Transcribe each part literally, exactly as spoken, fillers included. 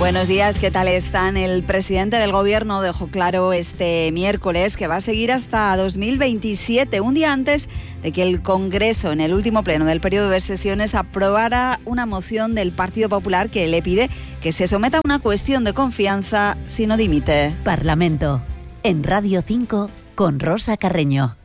Buenos días, ¿qué tal están? El presidente del gobierno dejó claro este miércoles que va a seguir hasta dos mil veintisiete, un día antes de que el Congreso, en el último pleno del periodo de sesiones, aprobara una moción del Partido Popular que le pide que se someta a una cuestión de confianza si no dimite. Parlamento, en Radio cinco, con Rosa Carreño.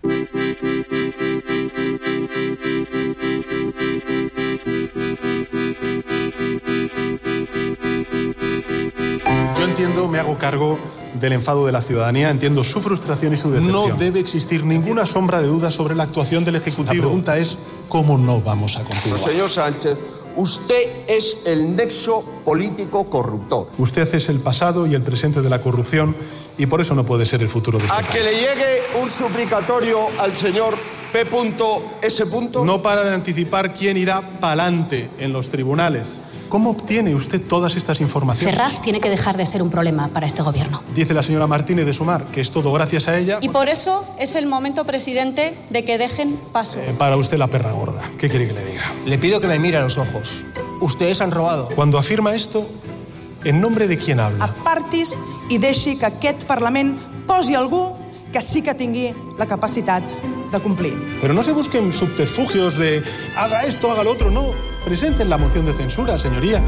Yo entiendo, me hago cargo del enfado de la ciudadanía, entiendo su frustración y su decepción. No debe existir ninguna sombra de duda sobre la actuación del Ejecutivo. La pregunta es, ¿cómo no vamos a continuar? Señor Sánchez, usted es el nexo político corruptor. Usted es el pasado y el presente de la corrupción y por eso no puede ser el futuro de este A país. que le llegue un suplicatorio al señor P S. No para de anticipar quién irá pa'lante en los tribunales. ¿Cómo obtiene usted todas estas informaciones? Ferraz tiene que dejar de ser un problema para este gobierno. Dice la señora Martínez de Sumar que es todo gracias a ella. Y por eso es el momento, presidente, de que dejen paso. Eh, para usted la perra gorda. ¿Qué quiere que le diga? Le pido que me mire a los ojos. Ustedes han robado. Cuando afirma esto, ¿en nombre de quién habla? Apartis i deixi que aquest Parlament posi algú que sí que tingui la capacitat de cumplir. Pero no se busquen subterfugios de haga esto, haga lo otro, no. Presenten la moción de censura, señoría.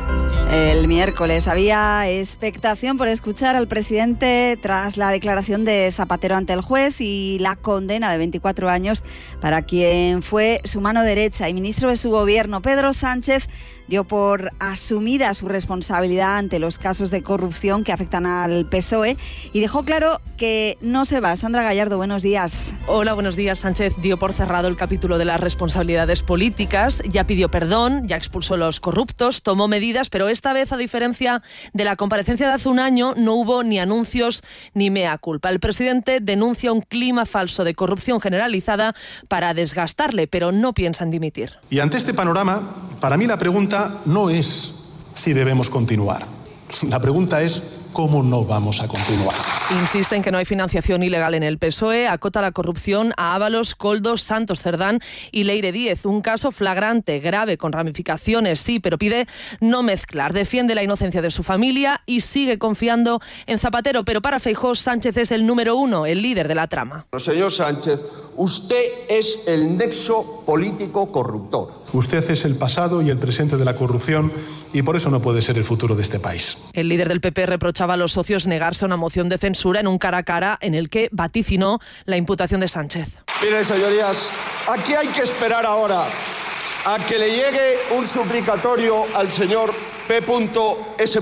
El miércoles había expectación por escuchar al presidente tras la declaración de Zapatero ante el juez y la condena de veinticuatro años para quien fue su mano derecha y ministro de su gobierno. Pedro Sánchez dio por asumida su responsabilidad ante los casos de corrupción que afectan al P S O E y dejó claro que no se va. Sandra Gallardo, buenos días. Hola, buenos días. Sánchez dio por cerrado el capítulo de las responsabilidades políticas, ya pidió perdón, ya expulsó a los corruptos, tomó medidas, pero esta vez, a diferencia de la comparecencia de hace un año, no hubo ni anuncios ni mea culpa. El presidente denuncia un clima falso de corrupción generalizada para desgastarle, pero no piensa en dimitir. Y ante este panorama, para mí la pregunta no es si debemos continuar. La pregunta es cómo no vamos a continuar. Insiste en que no hay financiación ilegal en el P S O E, acota la corrupción a Ábalos, Koldo, Santos Cerdán y Leire Díez. Un caso flagrante, grave, con ramificaciones, sí, pero pide no mezclar. Defiende la inocencia de su familia y sigue confiando en Zapatero. Pero para Feijóo, Sánchez es el número uno, el líder de la trama. Señor Sánchez, usted es el nexo político corruptor. Usted es el pasado y el presente de la corrupción y por eso no puede ser el futuro de este país. El líder del P P reprochaba a los socios negarse a una moción de censura en un cara a cara en el que vaticinó la imputación de Sánchez. Miren, señorías, ¿a qué hay que esperar ahora? ¿A que le llegue un suplicatorio al señor P S?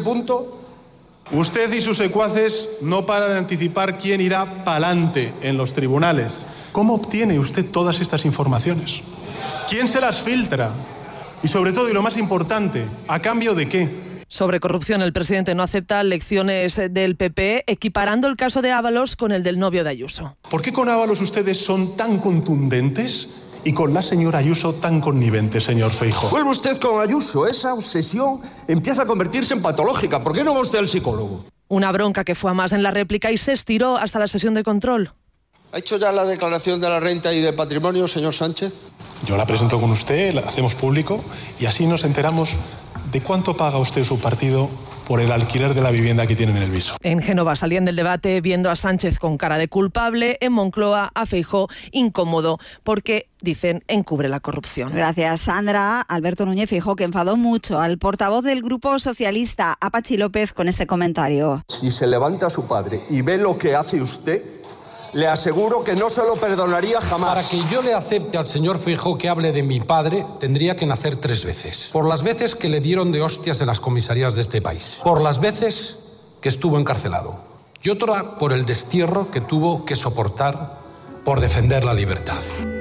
Usted y sus secuaces no paran de anticipar quién irá pa'lante en los tribunales. ¿Cómo obtiene usted todas estas informaciones? ¿Quién se las filtra? Y sobre todo, y lo más importante, ¿a cambio de qué? Sobre corrupción, el presidente no acepta lecciones del P P, equiparando el caso de Ábalos con el del novio de Ayuso. ¿Por qué con Ábalos ustedes son tan contundentes y con la señora Ayuso tan conniventes, señor Feijóo? Vuelve usted con Ayuso. Esa obsesión empieza a convertirse en patológica. ¿Por qué no va usted al psicólogo? Una bronca que fue a más en la réplica y se estiró hasta la sesión de control. ¿Ha hecho ya la declaración de la renta y de patrimonio, señor Sánchez? Yo la presento con usted, la hacemos público y así nos enteramos de cuánto paga usted su partido por el alquiler de la vivienda que tienen en el Viso. En Génova salían del debate viendo a Sánchez con cara de culpable, en Moncloa a Feijóo incómodo porque, dicen, encubre la corrupción. Gracias, Sandra. Alberto Núñez Feijóo, que enfadó mucho al portavoz del Grupo Socialista, a Patxi López, con este comentario. Si se levanta su padre y ve lo que hace usted, le aseguro que no se lo perdonaría jamás. Para que yo le acepte al señor Feijóo que hable de mi padre, tendría que nacer tres veces. Por las veces que le dieron de hostias en las comisarías de este país. Por las veces que estuvo encarcelado. Y otra por el destierro que tuvo que soportar por defender la libertad.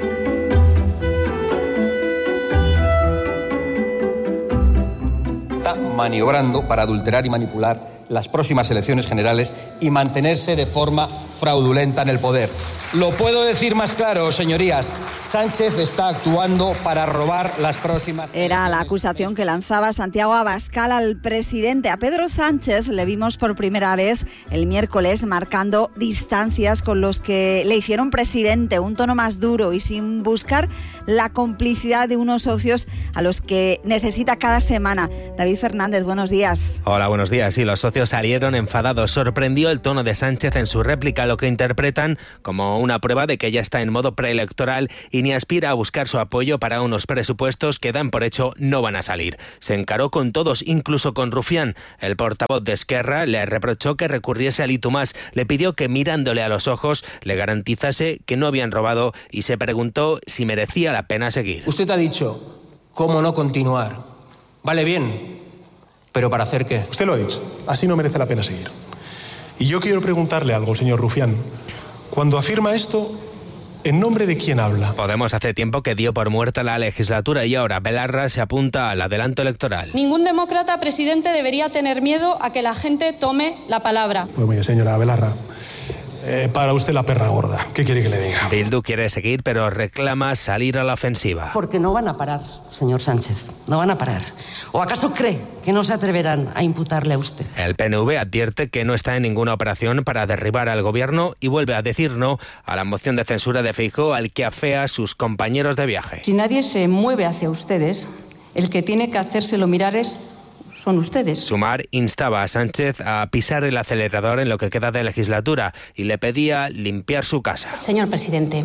Está maniobrando para adulterar y manipular las próximas elecciones generales y mantenerse de forma fraudulenta en el poder. Lo puedo decir más claro, señorías. Sánchez está actuando para robar las próximas... Era la acusación que lanzaba Santiago Abascal al presidente. A Pedro Sánchez le vimos por primera vez el miércoles marcando distancias con los que le hicieron presidente, un tono más duro y sin buscar la complicidad de unos socios a los que necesita cada semana. David Fernández, buenos días. Hola, buenos días. Sí, los socios salieron enfadados. Sorprendió el tono de Sánchez en su réplica, lo que interpretan como una prueba de que ya está en modo preelectoral y ni aspira a buscar su apoyo para unos presupuestos que dan por hecho no van a salir. Se encaró con todos, incluso con Rufián. El portavoz de Esquerra le reprochó que recurriese al I T U más, le pidió que mirándole a los ojos le garantizase que no habían robado y se preguntó si merecía la pena seguir. Usted ha dicho cómo no continuar. Vale bien, pero ¿para hacer qué? Usted lo ha dicho, así no merece la pena seguir. Y yo quiero preguntarle algo, señor Rufián. Cuando afirma esto, ¿en nombre de quién habla? Podemos hace tiempo que dio por muerta la legislatura y ahora Belarra se apunta al adelanto electoral. Ningún demócrata, presidente, debería tener miedo a que la gente tome la palabra. Pues mire, señora Belarra, eh, para usted la perra gorda. ¿Qué quiere que le diga? Bildu quiere seguir, pero reclama salir a la ofensiva. Porque no van a parar, señor Sánchez, no van a parar. ¿O acaso cree que no se atreverán a imputarle a usted? El P N V advierte que no está en ninguna operación para derribar al gobierno y vuelve a decir no a la moción de censura de Feijóo, al que afea a sus compañeros de viaje. Si nadie se mueve hacia ustedes, el que tiene que hacérselo mirar es... son ustedes. Sumar instaba a Sánchez a pisar el acelerador en lo que queda de legislatura y le pedía limpiar su casa. Señor presidente,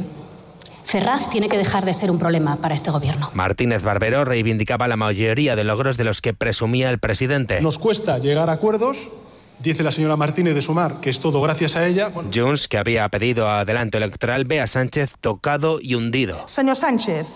Ferraz tiene que dejar de ser un problema para este gobierno. Martínez Barbero reivindicaba la mayoría de logros de los que presumía el presidente. Nos cuesta llegar a acuerdos, dice la señora Martínez de Sumar, que es todo gracias a ella. Bueno. Junts, que había pedido adelanto electoral, ve a Sánchez tocado y hundido. Señor Sánchez,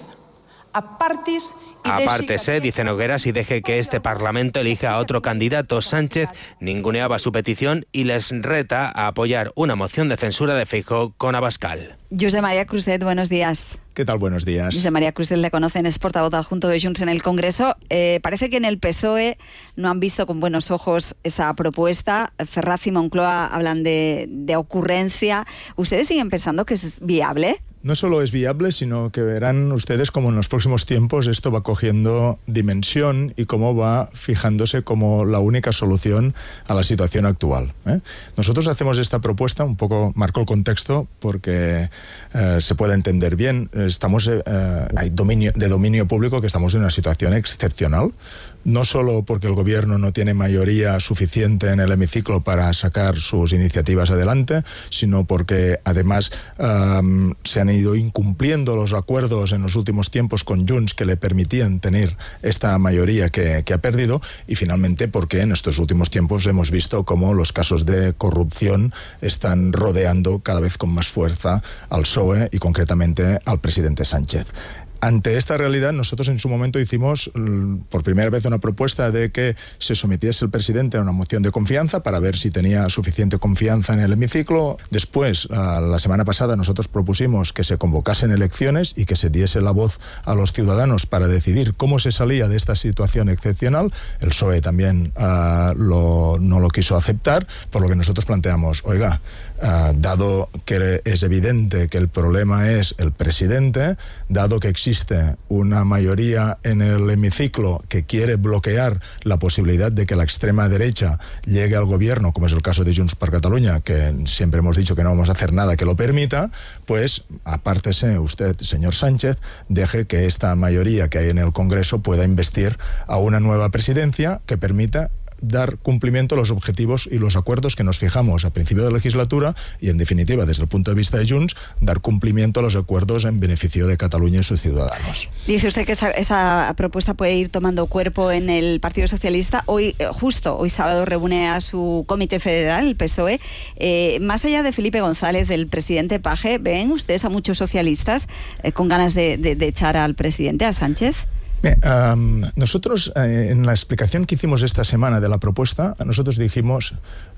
apartis... Apártese, dice Nogueras, y deje que este Parlamento elija a otro candidato. Sánchez ninguneaba su petición y les reta a apoyar una moción de censura de Feijóo con Abascal. Josep María Cruzet, buenos días. ¿Qué tal? Buenos días. Josep María Cruzet le conocen, es portavoz adjunto de Junts en el Congreso. Eh, parece que en el P S O E no han visto con buenos ojos esa propuesta. Ferraz y Moncloa hablan de, de ocurrencia. ¿Ustedes siguen pensando que es viable? No solo es viable, sino que verán ustedes cómo en los próximos tiempos esto va cogiendo dimensión y cómo va fijándose como la única solución a la situación actual, ¿eh? Nosotros hacemos esta propuesta, un poco marco el contexto porque eh, se pueda entender bien. Estamos eh, hay dominio, de dominio público que estamos en una situación excepcional. No solo porque el gobierno no tiene mayoría suficiente en el hemiciclo para sacar sus iniciativas adelante, sino porque además um, se han ido incumpliendo los acuerdos en los últimos tiempos con Junts que le permitían tener esta mayoría que, que ha perdido, y finalmente porque en estos últimos tiempos hemos visto cómo los casos de corrupción están rodeando cada vez con más fuerza al P S O E y concretamente al presidente Sánchez. Ante esta realidad, nosotros en su momento hicimos por primera vez una propuesta de que se sometiese el presidente a una moción de confianza para ver si tenía suficiente confianza en el hemiciclo. Después, la semana pasada, nosotros propusimos que se convocasen elecciones y que se diese la voz a los ciudadanos para decidir cómo se salía de esta situación excepcional. El P S O E también uh, lo, no lo quiso aceptar, por lo que nosotros planteamos, oiga, Uh, dado que es evidente que el problema es el presidente, dado que existe una mayoría en el hemiciclo que quiere bloquear la posibilidad de que la extrema derecha llegue al gobierno, como es el caso de Junts per Catalunya, que siempre hemos dicho que no vamos a hacer nada que lo permita, pues apártese usted, señor Sánchez, deje que esta mayoría que hay en el Congreso pueda investir a una nueva presidencia que permita dar cumplimiento a los objetivos y los acuerdos que nos fijamos a principio de legislatura y, en definitiva, desde el punto de vista de Junts, dar cumplimiento a los acuerdos en beneficio de Cataluña y sus ciudadanos. Dice usted que esa, esa propuesta puede ir tomando cuerpo en el Partido Socialista. Hoy, justo hoy sábado, reúne a su comité federal, el P S O E. Eh, más allá de Felipe González, del presidente Page, ¿ven ustedes a muchos socialistas eh, con ganas de, de, de echar al presidente, a Sánchez? Bien, um, nosotros eh, en la explicación que hicimos esta semana de la propuesta, nosotros dijimos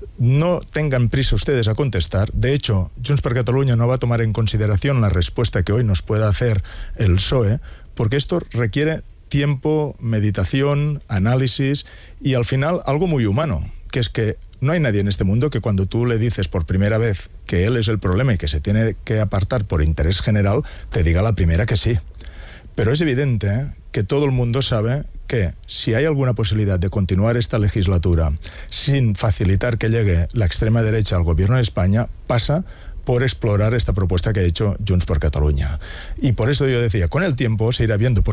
no tengan prisa ustedes a contestar. De hecho, Junts per Catalunya no va a tomar en consideración la respuesta que hoy nos pueda hacer el P S O E, porque esto requiere tiempo, meditación, análisis y al final algo muy humano, que es que no hay nadie en este mundo que cuando tú le dices por primera vez que él es el problema y que se tiene que apartar por interés general, te diga la primera que sí. Pero es evidente ¿eh? que todo el mundo sabe que si hay alguna posibilidad de continuar esta legislatura sin facilitar que llegue la extrema derecha al gobierno de España, pasa por explorar esta propuesta que ha hecho Junts per Catalunya. Y por eso yo decía, con el tiempo se irá viendo, porque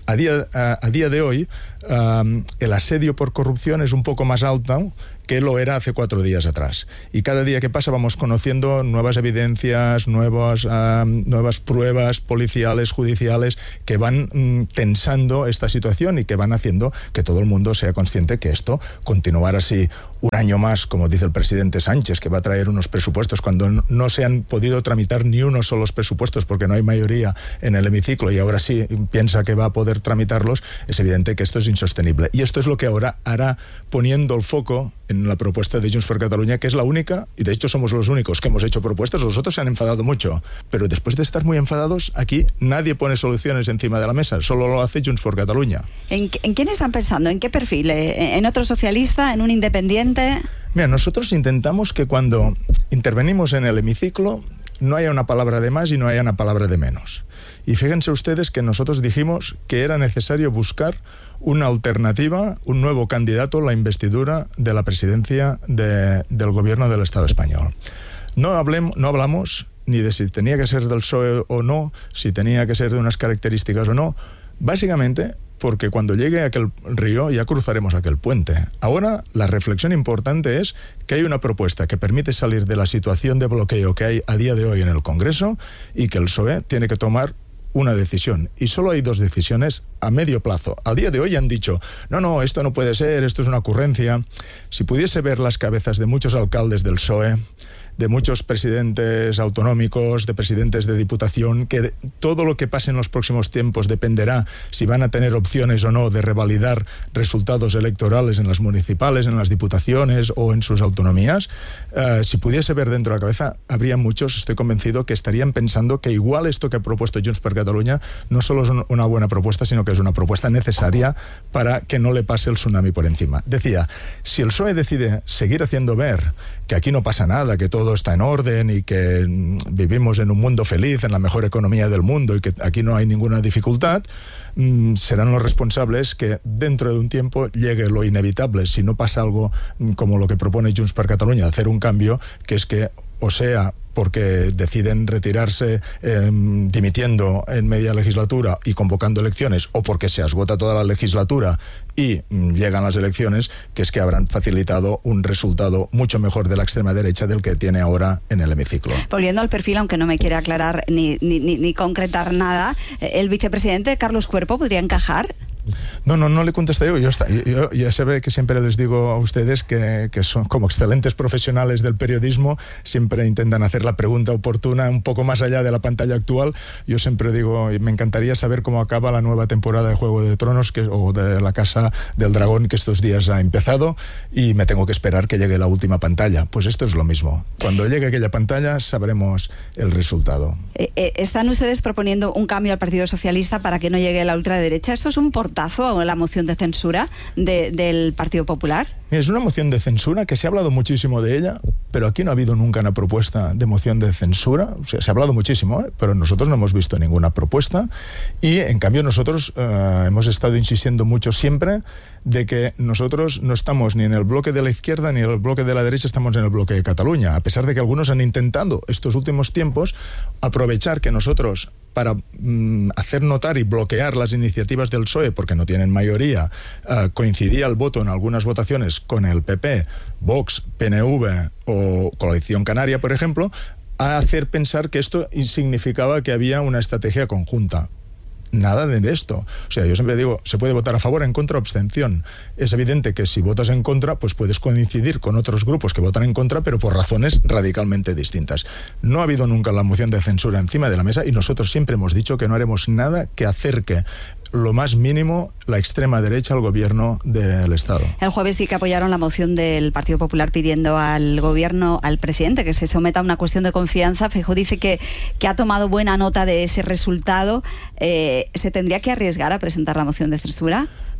a día, a, a día de hoy um, el asedio por corrupción es un poco más alto que lo era hace cuatro días atrás. Y cada día que pasa vamos conociendo nuevas evidencias, nuevas, uh, nuevas pruebas policiales, judiciales, que van mm, tensando esta situación y que van haciendo que todo el mundo sea consciente que esto, continuar así un año más, como dice el presidente Sánchez, que va a traer unos presupuestos cuando no se han podido tramitar ni uno solo los presupuestos porque no hay mayoría en el hemiciclo y ahora sí piensa que va a poder tramitarlos, es evidente que esto es insostenible. Y esto es lo que ahora hará poniendo el foco en la propuesta de Junts per Catalunya, que es la única, y de hecho somos los únicos que hemos hecho propuestas. Los otros se han enfadado mucho, pero después de estar muy enfadados, aquí nadie pone soluciones encima de la mesa, solo lo hace Junts per Catalunya. ¿En, ¿En quién están pensando? ¿En qué perfil? ¿En otro socialista? ¿En un independiente? Mira, nosotros intentamos que cuando intervenimos en el hemiciclo no haya una palabra de más y no haya una palabra de menos. Y fíjense ustedes que nosotros dijimos que era necesario buscar una alternativa, un nuevo candidato a la investidura de la presidencia de, del gobierno del Estado español. No, hablemos, no hablamos ni de si tenía que ser del P S O E o no, si tenía que ser de unas características o no, básicamente porque cuando llegue a aquel río ya cruzaremos aquel puente. Ahora la reflexión importante es que hay una propuesta que permite salir de la situación de bloqueo que hay a día de hoy en el Congreso y que el P S O E tiene que tomar una decisión. Y solo hay dos decisiones a medio plazo. Al día de hoy han dicho, no, no, esto no puede ser, esto es una ocurrencia. Si pudiese ver las cabezas de muchos alcaldes del P S O E, de muchos presidentes autonómicos, de presidentes de diputación, que de, todo lo que pase en los próximos tiempos dependerá si van a tener opciones o no de revalidar resultados electorales en las municipales, en las diputaciones o en sus autonomías. Uh, si pudiese ver dentro de la cabeza, habría muchos, estoy convencido, que estarían pensando que igual esto que ha propuesto Junts per Catalunya no solo es una buena propuesta, sino que es una propuesta necesaria para que no le pase el tsunami por encima. Decía, si el P S O E decide seguir haciendo ver que aquí no pasa nada, que todo está en orden y que vivimos en un mundo feliz, en la mejor economía del mundo y que aquí no hay ninguna dificultad, mmm, serán los responsables que dentro de un tiempo llegue lo inevitable, si no pasa algo como lo que propone Junts per Catalunya, hacer un cambio, que es que, o sea, porque deciden retirarse eh, dimitiendo en media legislatura y convocando elecciones, o porque se esgota toda la legislatura y mm, llegan las elecciones, que es que habrán facilitado un resultado mucho mejor de la extrema derecha del que tiene ahora en el hemiciclo. Volviendo al perfil, aunque no me quiere aclarar ni, ni, ni, ni concretar nada, ¿el vicepresidente Carlos Cuerpo podría encajar? No, no, no le contestaré. Yo, yo, yo ya sabe que siempre les digo a ustedes que, que son como excelentes profesionales del periodismo, siempre intentan hacer la pregunta oportuna un poco más allá de la pantalla actual. Yo siempre digo, me encantaría saber cómo acaba la nueva temporada de Juego de Tronos que, o de La Casa del Dragón, que estos días ha empezado, y me tengo que esperar que llegue la última pantalla. Pues esto es lo mismo. Cuando llegue aquella pantalla sabremos el resultado. Eh, eh, ¿Están ustedes proponiendo un cambio al Partido Socialista para que no llegue la ultraderecha? ¿Eso es un portazo a la moción de censura de, del Partido Popular? Es una moción de censura que se ha hablado muchísimo de ella, pero aquí no ha habido nunca una propuesta de moción de censura. O sea, se ha hablado muchísimo, ¿eh? Pero nosotros no hemos visto ninguna propuesta y en cambio nosotros eh, hemos estado insistiendo mucho siempre de que nosotros no estamos ni en el bloque de la izquierda ni en el bloque de la derecha, estamos en el bloque de Cataluña, a pesar de que algunos han intentado estos últimos tiempos aprovechar que nosotros, para mm, hacer notar y bloquear las iniciativas del P S O E porque no tienen mayoría, uh, coincidía el voto en algunas votaciones con el P P, Vox, P N V o Coalición Canaria, por ejemplo, a hacer pensar que esto significaba que había una estrategia conjunta. Nada de esto. O sea, yo siempre digo, se puede votar a favor, en contra o abstención. Es evidente que si votas en contra, pues puedes coincidir con otros grupos que votan en contra, pero por razones radicalmente distintas. No ha habido nunca la moción de censura encima de la mesa y nosotros siempre hemos dicho que no haremos nada que acerque lo más mínimo la extrema derecha al gobierno del Estado. El jueves sí que apoyaron la moción del Partido Popular pidiendo al gobierno, al presidente, que se someta a una cuestión de confianza. Feijóo dice que, que ha tomado buena nota de ese resultado. Eh, ¿Se tendría que arriesgar a presentar la moción de censura?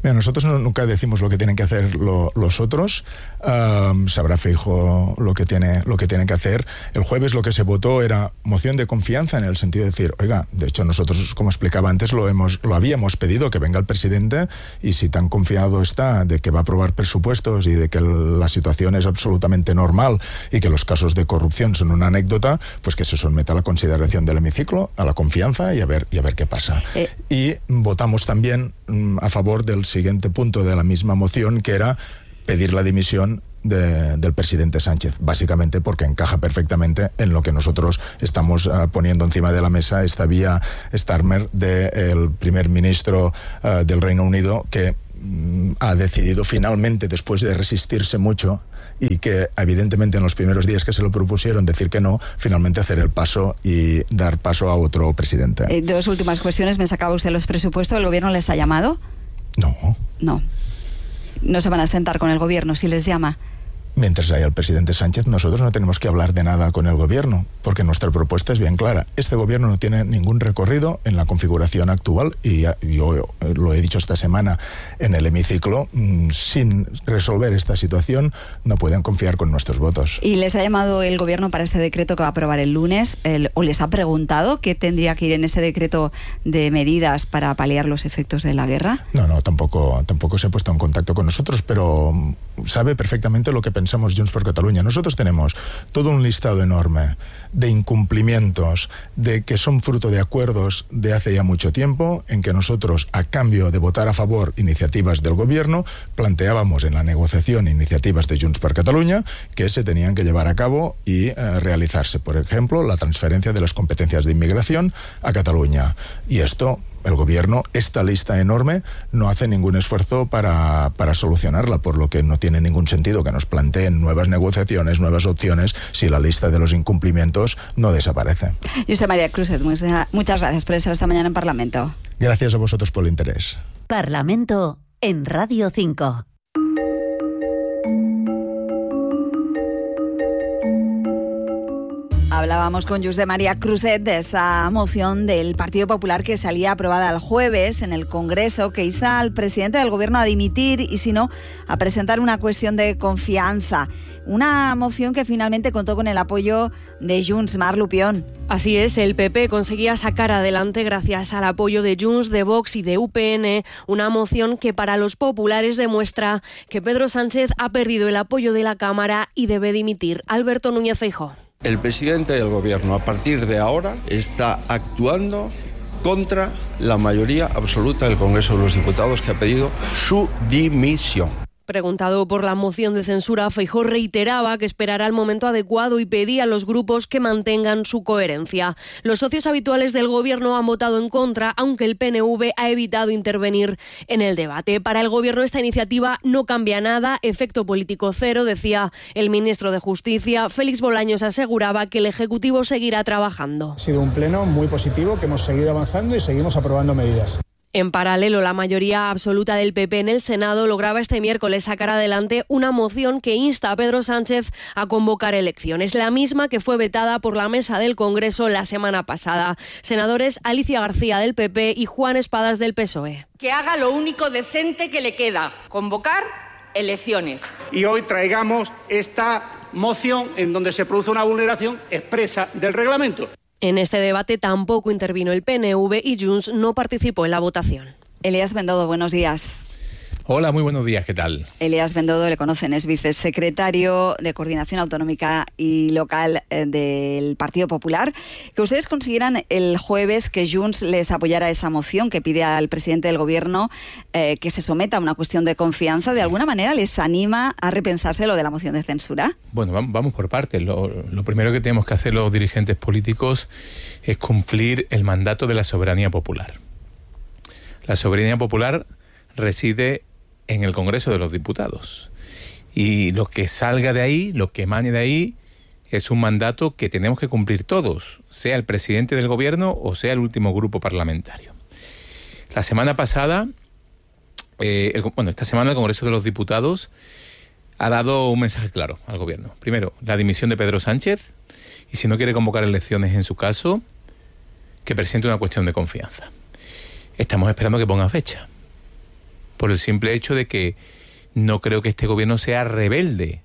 Mira, nosotros no, nunca decimos lo que tienen que hacer lo, los otros. Um, sabrá Feijóo lo que tiene lo que tienen que hacer. El jueves lo que se votó era moción de confianza, en el sentido de decir, oiga, de hecho nosotros, como explicaba antes, lo hemos lo habíamos pedido, que venga el presidente, y si tan confiado está de que va a aprobar presupuestos y de que el, la situación es absolutamente normal y que los casos de corrupción son una anécdota, pues que se someta a la consideración del hemiciclo, a la confianza y a ver y a ver qué pasa. Eh. Y votamos también mm, a favor del siguiente punto de la misma moción, que era pedir la dimisión de, del presidente Sánchez, básicamente porque encaja perfectamente en lo que nosotros estamos uh, poniendo encima de la mesa, esta vía Starmer del primer ministro uh, del Reino Unido, que um, ha decidido finalmente, después de resistirse mucho, y que evidentemente en los primeros días que se lo propusieron decir que no, finalmente hacer el paso y dar paso a otro presidente. Eh, dos últimas cuestiones. Me sacaba usted los presupuestos. ¿El gobierno les ha llamado? No. No. No se van a sentar con el gobierno si les llama. Mientras haya el presidente Sánchez, nosotros no tenemos que hablar de nada con el gobierno, porque nuestra propuesta es bien clara. Este gobierno no tiene ningún recorrido en la configuración actual, y yo lo he dicho esta semana en el hemiciclo, sin resolver esta situación no pueden confiar con nuestros votos. ¿Y les ha llamado el gobierno para ese decreto que va a aprobar el lunes? El, ¿O les ha preguntado qué tendría que ir en ese decreto de medidas para paliar los efectos de la guerra? No, no, tampoco, tampoco se ha puesto en contacto con nosotros, pero sabe perfectamente lo que pensamos Junts per Catalunya. Nosotros tenemos todo un listado enorme de incumplimientos, de que son fruto de acuerdos de hace ya mucho tiempo, en que nosotros, a cambio de votar a favor iniciativas del gobierno, planteábamos en la negociación iniciativas de Junts per Catalunya que se tenían que llevar a cabo y eh, realizarse. Por ejemplo, la transferencia de las competencias de inmigración a Cataluña. Y esto, el gobierno, esta lista enorme, no hace ningún esfuerzo para, para solucionarla, por lo que no tiene ningún sentido que nos planteen nuevas negociaciones, nuevas opciones, si la lista de los incumplimientos no desaparece. José María Cruzet, muchas gracias por estar esta mañana en Parlamento. Gracias a vosotros por el interés. Parlamento en Radio cinco. Hablábamos con José María Cruzet de esa moción del Partido Popular que salía aprobada el jueves en el Congreso, que insta al presidente del Gobierno a dimitir y, si no, a presentar una cuestión de confianza. Una moción que finalmente contó con el apoyo de Junts. Mar Lupión. Así es, el P P conseguía sacar adelante, gracias al apoyo de Junts, de Vox y de U P N, una moción que para los populares demuestra que Pedro Sánchez ha perdido el apoyo de la Cámara y debe dimitir. Alberto Núñez Feijóo. El presidente del gobierno, a partir de ahora, está actuando contra la mayoría absoluta del Congreso de los Diputados, que ha pedido su dimisión. Preguntado por la moción de censura, Feijóo reiteraba que esperará el momento adecuado y pedía a los grupos que mantengan su coherencia. Los socios habituales del gobierno han votado en contra, aunque el P N V ha evitado intervenir en el debate. Para el gobierno esta iniciativa no cambia nada, efecto político cero, decía el ministro de Justicia. Félix Bolaños aseguraba que el Ejecutivo seguirá trabajando. Ha sido un pleno muy positivo, que hemos seguido avanzando y seguimos aprobando medidas. En paralelo, la mayoría absoluta del P P en el Senado lograba este miércoles sacar adelante una moción que insta a Pedro Sánchez a convocar elecciones, la misma que fue vetada por la mesa del Congreso la semana pasada. Senadores Alicia García del P P y Juan Espadas del P S O E. Que haga lo único decente que le queda, convocar elecciones. Y hoy traigamos esta moción en donde se produce una vulneración expresa del reglamento. En este debate tampoco intervino el P N V y Junts no participó en la votación. Elías Bendodo, buenos días. Hola, muy buenos días, ¿qué tal? Elías Bendodo, le conocen, es vicesecretario de Coordinación Autonómica y Local eh, del Partido Popular. Que ustedes consiguieran el jueves que Junts les apoyara esa moción que pide al presidente del Gobierno eh, que se someta a una cuestión de confianza, ¿de alguna manera les anima a repensarse lo de la moción de censura? Bueno, vamos por partes. Lo, lo primero que tenemos que hacer los dirigentes políticos es cumplir el mandato de la soberanía popular. La soberanía popular reside en el Congreso de los Diputados. Y lo que salga de ahí, lo que emane de ahí, es un mandato que tenemos que cumplir todos, sea el presidente del gobierno o sea el último grupo parlamentario. La semana pasada, eh, el, bueno, esta semana el Congreso de los Diputados ha dado un mensaje claro al gobierno. Primero, la dimisión de Pedro Sánchez, y si no quiere convocar elecciones en su caso, que presente una cuestión de confianza. Estamos esperando que ponga fecha, por el simple hecho de que no creo que este gobierno sea rebelde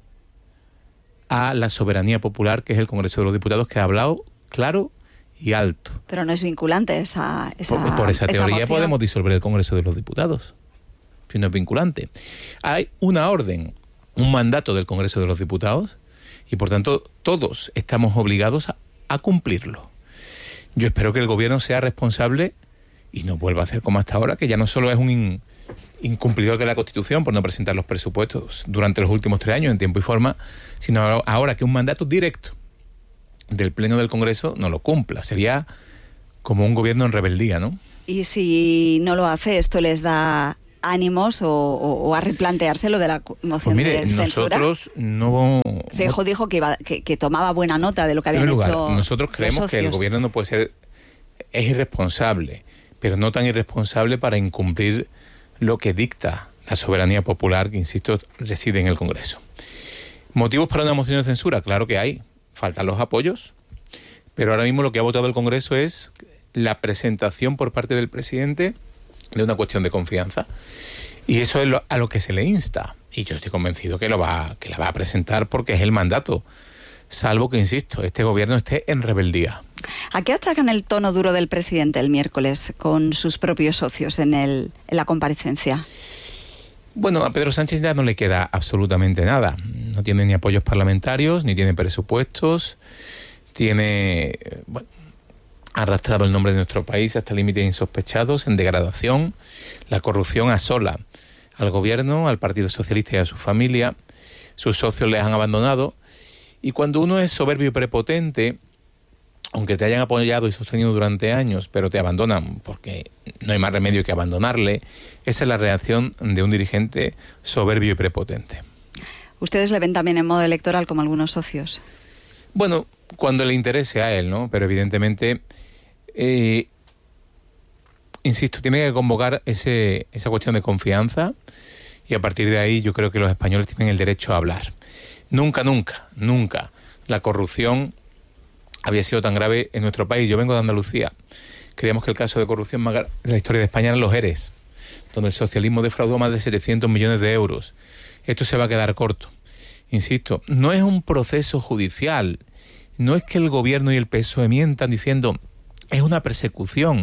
a la soberanía popular, que es el Congreso de los Diputados, que ha hablado claro y alto. Pero no es vinculante esa, esa Por, por esa teoría esa podemos disolver el Congreso de los Diputados, si no es vinculante. Hay una orden, un mandato del Congreso de los Diputados, y por tanto todos estamos obligados a, a cumplirlo. Yo espero que el gobierno sea responsable y no vuelva a hacer como hasta ahora, que ya no solo es un in, incumplidor de la Constitución por no presentar los presupuestos durante los últimos tres años en tiempo y forma, sino ahora que un mandato directo del Pleno del Congreso no lo cumpla. Sería como un gobierno en rebeldía, ¿no? Y si no lo hace, ¿esto les da ánimos o, o, o a replantearse lo de la moción pues mire, de censura? Nosotros no... Feijóo dijo que, iba, que, que tomaba buena nota de lo que habían lugar, hecho nosotros creemos que el gobierno no puede ser... Es irresponsable, pero no tan irresponsable para incumplir lo que dicta la soberanía popular, que, insisto, reside en el Congreso. ¿Motivos para una moción de censura? Claro que hay. Faltan los apoyos, pero ahora mismo lo que ha votado el Congreso es la presentación por parte del presidente de una cuestión de confianza. Y eso es lo, a lo que se le insta. Y yo estoy convencido que, lo va, que la va a presentar porque es el mandato. Salvo que, insisto, este gobierno esté en rebeldía. ¿A qué achacan el tono duro del presidente el miércoles con sus propios socios en, el, en la comparecencia? Bueno, a Pedro Sánchez ya no le queda absolutamente nada. No tiene ni apoyos parlamentarios, ni tiene presupuestos. Tiene, bueno, ha arrastrado el nombre de nuestro país hasta límites insospechados, en degradación. La corrupción asola al gobierno, al Partido Socialista y a su familia. Sus socios les han abandonado. Y cuando uno es soberbio y prepotente, aunque te hayan apoyado y sostenido durante años, pero te abandonan porque no hay más remedio que abandonarle, esa es la reacción de un dirigente soberbio y prepotente. ¿Ustedes le ven también en modo electoral como algunos socios? Bueno, cuando le interese a él, ¿no? Pero evidentemente, eh, insisto, tiene que convocar ese, esa cuestión de confianza y a partir de ahí yo creo que los españoles tienen el derecho a hablar. Nunca, nunca, nunca la corrupción había sido tan grave en nuestro país. Yo vengo de Andalucía. Creíamos que el caso de corrupción más grave de la historia de España eran los ERES, donde el socialismo defraudó más de setecientos millones de euros. Esto se va a quedar corto. Insisto, no es un proceso judicial, no es que el gobierno y el P S O E mientan diciendo es una persecución.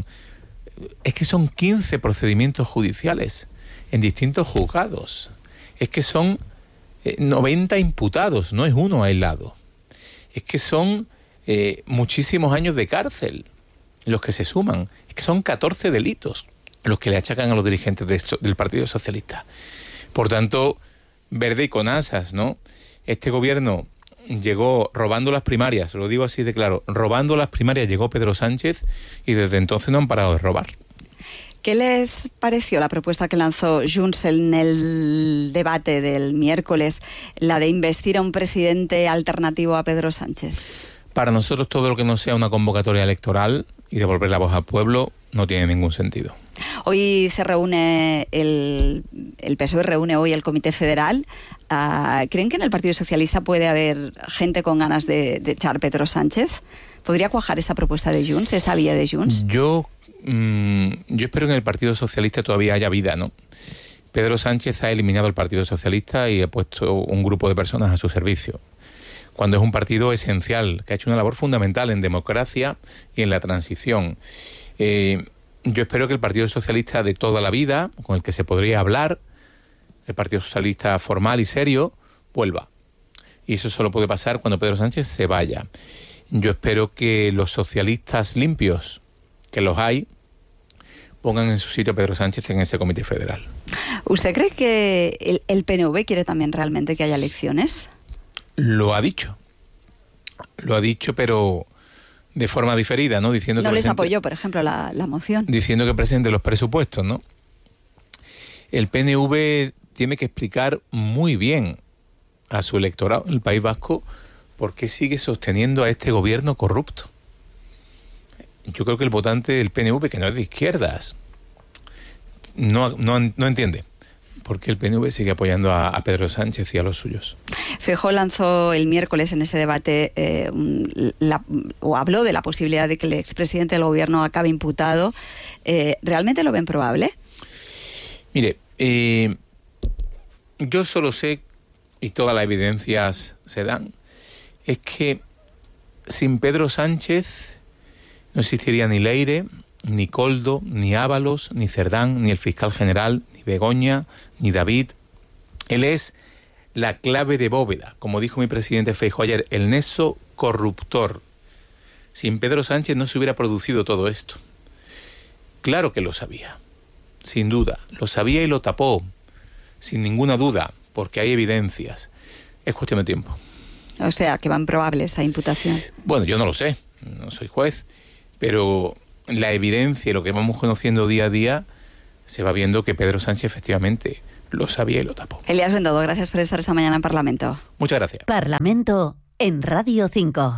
Es que son quince procedimientos judiciales en distintos juzgados. Es que son eh, noventa imputados, no es uno aislado. Es que son eh, muchísimos años de cárcel los que se suman. Es que son catorce delitos los que le achacan a los dirigentes de esto, del Partido Socialista. Por tanto, verde y con asas, ¿no? Este gobierno llegó robando las primarias, lo digo así de claro, robando las primarias llegó Pedro Sánchez y desde entonces no han parado de robar. ¿Qué les pareció la propuesta que lanzó Junts en el debate del miércoles, la de investir a un presidente alternativo a Pedro Sánchez? Para nosotros todo lo que no sea una convocatoria electoral y devolver la voz al pueblo no tiene ningún sentido. Hoy se reúne, el, el P S O E reúne hoy el Comité Federal. Uh, ¿Creen que en el Partido Socialista puede haber gente con ganas de, de echar a Pedro Sánchez? ¿Podría cuajar esa propuesta de Junts, esa vía de Junts? Yo, mmm, yo espero que en el Partido Socialista todavía haya vida, ¿no? Pedro Sánchez ha eliminado el Partido Socialista y ha puesto un grupo de personas a su servicio, cuando es un partido esencial, que ha hecho una labor fundamental en democracia y en la transición. Eh, yo espero que el Partido Socialista de toda la vida, con el que se podría hablar, el Partido Socialista formal y serio, vuelva. Y eso solo puede pasar cuando Pedro Sánchez se vaya. Yo espero que los socialistas limpios, que los hay, pongan en su sitio a Pedro Sánchez en ese Comité Federal. ¿Usted cree que el, el P N V quiere también realmente que haya elecciones? Lo ha dicho. Lo ha dicho, pero de forma diferida, ¿no? Diciendo no que les presente, apoyó, por ejemplo, la, la moción. Diciendo que presente los presupuestos, ¿no? El P N V tiene que explicar muy bien a su electorado en el País Vasco por qué sigue sosteniendo a este gobierno corrupto. Yo creo que el votante del P N V, que no es de izquierdas, no, no, no entiende por qué el P N V sigue apoyando a, a Pedro Sánchez y a los suyos. Feijóo lanzó el miércoles en ese debate eh, la, o habló de la posibilidad de que el expresidente del gobierno acabe imputado. Eh, ¿Realmente lo ven probable? Mire, Eh, yo solo sé, y todas las evidencias se dan, es que sin Pedro Sánchez no existiría ni Leire, ni Koldo, ni Ábalos, ni Cerdán, ni el fiscal general, ni Begoña, ni David. Él es la clave de bóveda, como dijo mi presidente Feijóo ayer, el nexo corruptor. Sin Pedro Sánchez no se hubiera producido todo esto. Claro que lo sabía, sin duda. Lo sabía y lo tapó, sin ninguna duda, porque hay evidencias. Es cuestión de tiempo. O sea, que va improbable esa imputación. Bueno, yo no lo sé, no soy juez, pero la evidencia y lo que vamos conociendo día a día, se va viendo que Pedro Sánchez efectivamente lo sabía y lo tapó. Elías Bendodo, gracias por estar esta mañana en Parlamento. Muchas gracias. Parlamento en Radio cinco.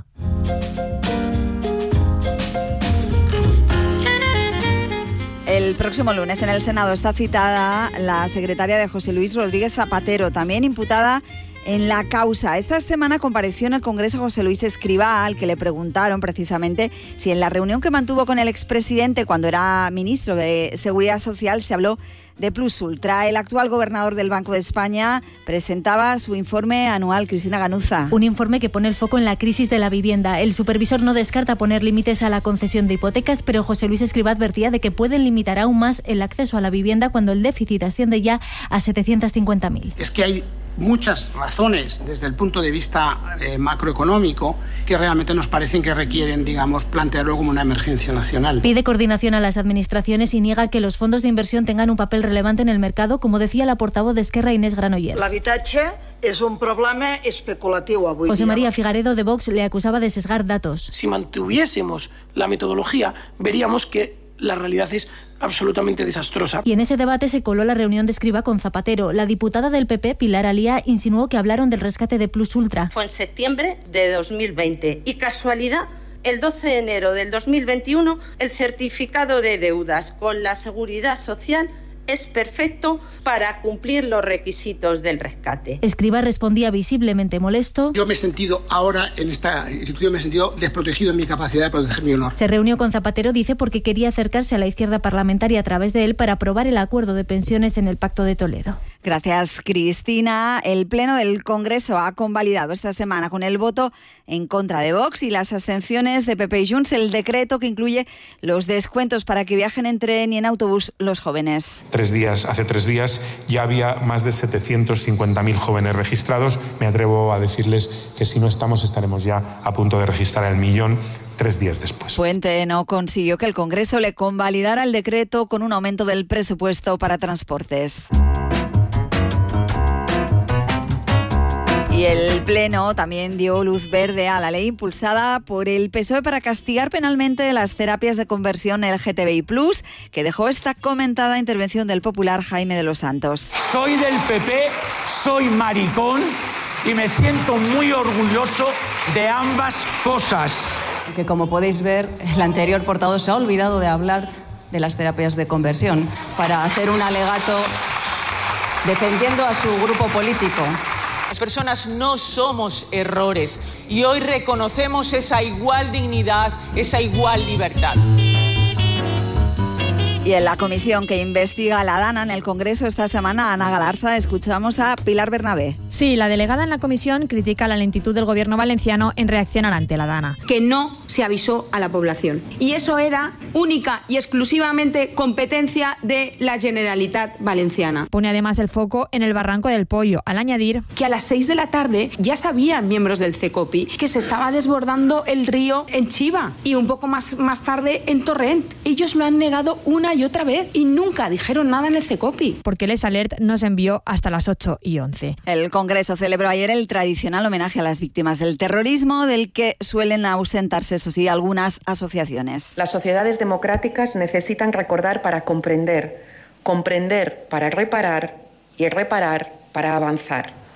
El próximo lunes en el Senado está citada la secretaria de José Luis Rodríguez Zapatero, también imputada en la causa. Esta semana compareció en el Congreso José Luis Escrivá, al que le preguntaron precisamente si en la reunión que mantuvo con el expresidente cuando era ministro de Seguridad Social se habló de Plus Ultra. El actual gobernador del Banco de España presentaba su informe anual. Cristina Ganuza. Un informe que pone el foco en la crisis de la vivienda. El supervisor no descarta poner límites a la concesión de hipotecas, pero José Luis Escrivá advertía de que pueden limitar aún más el acceso a la vivienda cuando el déficit asciende ya a setecientos cincuenta mil. Es que hay muchas razones desde el punto de vista eh, macroeconómico que realmente nos parecen que requieren, digamos, plantearlo como una emergencia nacional. Pide coordinación a las administraciones y niega que los fondos de inversión tengan un papel relevante en el mercado, como decía la portavoz de Esquerra, Inés Granollers. L'habitatge és un problema especulatiu avui José dia. María Figaredo de Vox le acusaba de sesgar datos. Si mantuviésemos la metodología, veríamos que la realidad es absolutamente desastrosa. Y en ese debate se coló la reunión de Escrivá con Zapatero. La diputada del P P, Pilar Alía, insinuó que hablaron del rescate de Plus Ultra. Fue en septiembre de dos mil veinte y casualidad, el doce de enero del dos mil veintiuno, el certificado de deudas con la Seguridad Social es perfecto para cumplir los requisitos del rescate. Escrivá respondía visiblemente molesto. Yo me he sentido ahora en esta institución, me he sentido desprotegido en mi capacidad de proteger mi honor. Se reunió con Zapatero, dice, porque quería acercarse a la izquierda parlamentaria a través de él para aprobar el acuerdo de pensiones en el Pacto de Toledo. Gracias, Cristina. El Pleno del Congreso ha convalidado esta semana con el voto en contra de Vox y las abstenciones de P P y Junts el decreto que incluye los descuentos para que viajen en tren y en autobús los jóvenes. Tres días, hace tres días ya había más de setecientos cincuenta mil jóvenes registrados. Me atrevo a decirles que si no estamos, estaremos ya a punto de registrar el millón tres días después. Puente no consiguió que el Congreso le convalidara el decreto con un aumento del presupuesto para transportes. Y el Pleno también dio luz verde a la ley impulsada por el P S O E para castigar penalmente las terapias de conversión L G T B I plus, que dejó esta comentada intervención del popular Jaime de los Santos. Soy del P P, soy maricón y me siento muy orgulloso de ambas cosas. Que como podéis ver, el anterior portavoz se ha olvidado de hablar de las terapias de conversión para hacer un alegato defendiendo a su grupo político. Las personas no somos errores y hoy reconocemos esa igual dignidad, esa igual libertad. Y en la comisión que investiga la DANA en el Congreso esta semana, Ana Galarza, escuchamos a Pilar Bernabé. Sí, la delegada en la comisión critica la lentitud del gobierno valenciano en reaccionar ante la DANA. Que no se avisó a la población. Y eso era única y exclusivamente competencia de la Generalitat Valenciana. Pone además el foco en el Barranco del Pollo, al añadir que a las seis de la tarde ya sabían miembros del CECOPI que se estaba desbordando el río en Chiva y un poco más, más tarde en Torrent. Ellos lo han negado una y otra vez y nunca dijeron nada en el CECOPI. Porque el S-Alert no se envió hasta las ocho y once. El Congreso celebró ayer el tradicional homenaje a las víctimas del terrorismo, del que suelen ausentarse, eso sí, algunas asociaciones. Las sociedades democráticas necesitan recordar para comprender, comprender para reparar y reparar para avanzar.